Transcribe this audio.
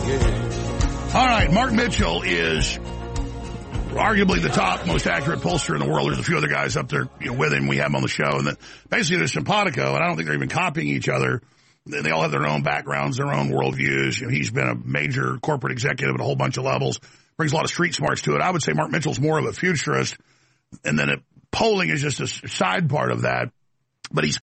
All right, Mark Mitchell is arguably the top, most accurate pollster in the world. There's a few other guys up there with him. We have him on the show. And then basically there's simpatico, and I don't think they're even copying each other. They all have their own backgrounds, their own worldviews. He's been a major corporate executive at a whole bunch of levels, brings a lot of street smarts to it. I would say Mark Mitchell's more of a futurist, and then polling is just a side part of that. But he's